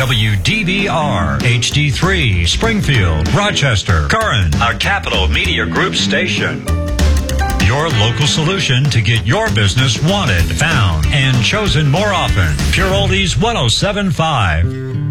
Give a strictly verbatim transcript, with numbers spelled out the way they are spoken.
W D V R, H D three, Springfield, Rochester, Curran, a Capital Media Group station. Your local solution to get your business wanted, found, and chosen more often. Pure Oldies one oh seven point five.